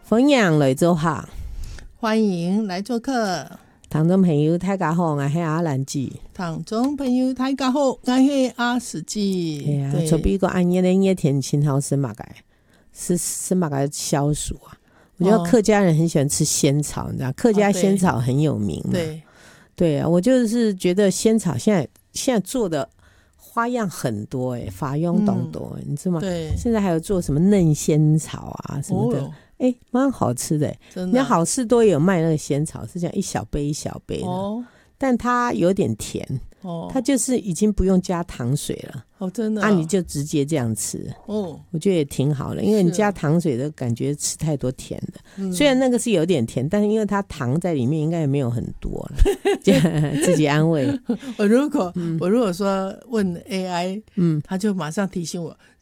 分享来做客， 欢迎来做客。 听众朋友大家好，我是阿兰姐。 听众朋友大家好，我是阿史姐。 哎呀，这边个安夜的夜天青好是嘛个，是嘛个消暑啊。我觉得客家人很喜欢吃仙草，你知道，客家仙草很有名嘛。对啊，我就是觉得仙草现在做的花样很多法用懂多，你知道吗？ 对， 现在还有做什么嫩仙草啊什么的。蛮好吃的真的。那好事多也有卖那个仙草，是这样一小杯一小杯的，但它有点甜，它就是已经不用加糖水了。 真的你就直接这样吃。我觉得也挺好的，因为你加糖水的感觉吃太多甜的。虽然那个是有点甜，但是因为它糖在里面应该也没有很多自己安慰。 我如果说问 AI，他就马上提醒我